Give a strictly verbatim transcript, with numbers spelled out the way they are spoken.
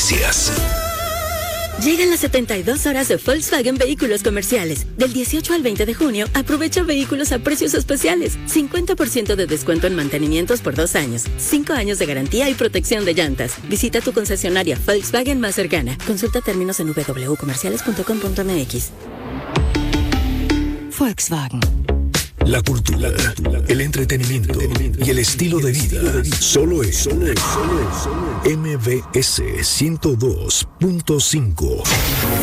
noticias. Llegan las setenta y dos horas de Volkswagen Vehículos Comerciales. Del dieciocho al veinte de junio, aprovecha vehículos a precios especiales. cincuenta por ciento de descuento en mantenimientos por dos años. cinco años de garantía y protección de llantas. Visita tu concesionaria Volkswagen más cercana. Consulta términos en doble u doble u doble u punto comerciales punto com punto m x. Volkswagen. La cultura, el entretenimiento y el estilo de vida. Solo es M V S ciento dos punto cinco.